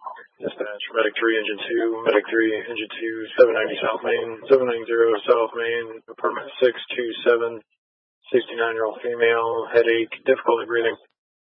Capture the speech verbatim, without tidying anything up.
Dispatch, Medic three, Engine two, Medic three, Engine two, seven ninety South Main, seven ninety South Main, apartment six two seven, sixty-nine-year-old female, headache, difficulty breathing.